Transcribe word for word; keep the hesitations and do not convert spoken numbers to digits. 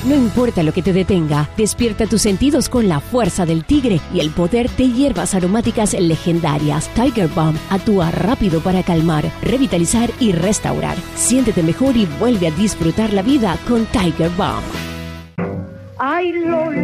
No importa lo que te detenga, despierta tus sentidos con la fuerza del tigre y el poder de hierbas aromáticas legendarias. Tiger Balm actúa rápido para calmar, revitalizar y restaurar. Siéntete mejor y vuelve a disfrutar la vida con Tiger Balm. Ay, Lola.